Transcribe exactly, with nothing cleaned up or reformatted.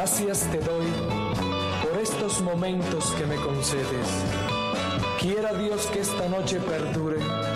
Gracias te doy por estos momentos que me concedes. Quiera Dios que esta noche perdure